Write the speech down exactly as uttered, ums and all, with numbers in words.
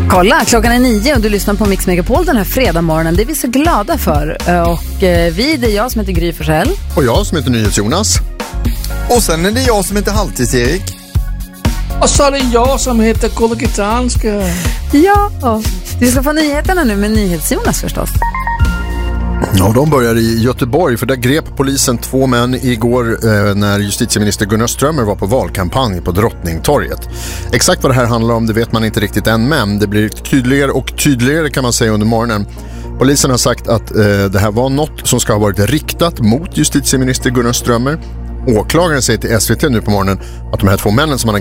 Kolla, klockan är nio och du lyssnar på Mix Megapol den här fredag morgonen. Det är vi så glada för. Och vi, det är jag som heter Gry Forssell. Och jag som heter NyhetsJonas. Och sen är det jag som heter Halvtids-Erik. Och så är det jag som heter Gullegitanska. Ja, vi ska få nyheterna nu med NyhetsJonas förstås. Ja, de börjar i Göteborg, för där grep polisen två män igår eh, när justitieminister Gunnar Strömmer var på valkampanj på Drottningtorget. Exakt vad det här handlar om, det vet man inte riktigt än, men det blir tydligare och tydligare kan man säga under morgonen. Polisen har sagt att eh, det här var något som ska ha varit riktat mot justitieminister Gunnar Strömmer. Åklagaren säger till S V T nu på morgonen att de här två männen som man har